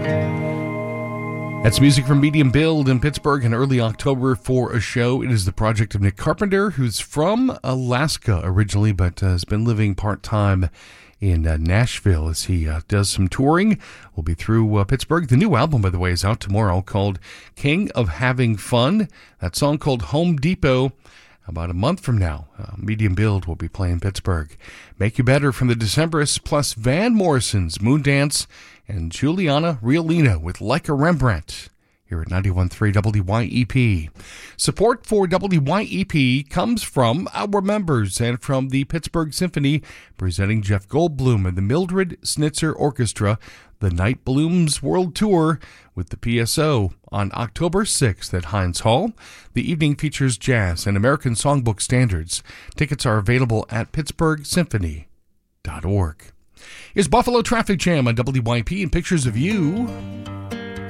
That's music from Medium Build in Pittsburgh in early October for a show. It is the project of Nick Carpenter, who's from Alaska originally, but has been living part-time in Nashville as he does some touring. We'll be through Pittsburgh. The new album, by the way, is out tomorrow called King of Having Fun. That song called Home Depot. About a month from now, Medium Build will be playing Pittsburgh. Make You Better from the Decemberists, plus Van Morrison's Moondance and Juliana Riolino with Like a Rembrandt here at 91.3 WYEP. Support for WYEP comes from our members and from the Pittsburgh Symphony, presenting Jeff Goldblum and the Mildred Snitzer Orchestra, the Night Blooms World Tour with the PSO on October 6th at Heinz Hall. The evening features jazz and American songbook standards. Tickets are available at pittsburghsymphony.org. Is Buffalo Traffic Jam on WYP and pictures of you.